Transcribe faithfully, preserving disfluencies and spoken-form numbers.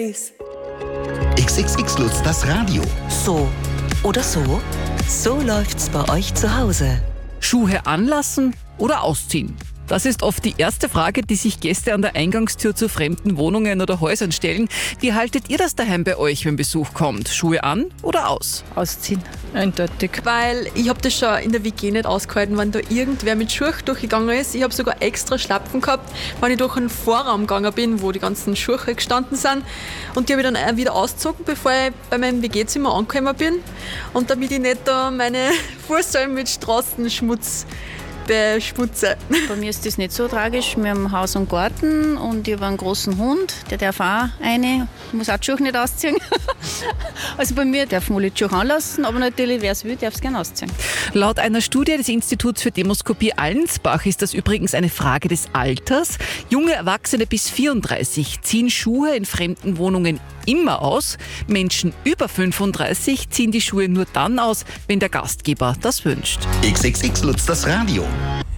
Days. X X X Lutz, das Radio. So oder so? So läuft's bei euch zu Hause. Schuhe anlassen oder ausziehen? Das ist oft die erste Frage, die sich Gäste an der Eingangstür zu fremden Wohnungen oder Häusern stellen. Wie haltet ihr das daheim bei euch, wenn Besuch kommt? Schuhe an oder aus? Ausziehen, eindeutig. Weil ich habe das schon in der W G nicht ausgehalten, wenn da irgendwer mit Schuhe durchgegangen ist. Ich habe sogar extra Schlappen gehabt, wenn ich durch einen Vorraum gegangen bin, wo die ganzen Schuhe gestanden sind. Und die habe ich dann auch wieder ausgezogen, bevor ich bei meinem W G-Zimmer angekommen bin. Und damit ich nicht da meine Fußsohlen mit Straßenschmutz beschmutze. Bei mir ist das nicht so tragisch. Wir haben Haus und Garten und ich habe einen großen Hund, der darf auch eine, muss auch die Schuhe nicht ausziehen. Also bei mir darf man die Schuhe anlassen, aber natürlich, wer es will, darf es gerne ausziehen. Laut einer Studie des Instituts für Demoskopie Allensbach ist das übrigens eine Frage des Alters. Junge Erwachsene bis vierunddreißig ziehen Schuhe in fremden Wohnungen immer aus. Menschen über fünfunddreißig ziehen die Schuhe nur dann aus, wenn der Gastgeber das wünscht. X X X Lutz, das Radio.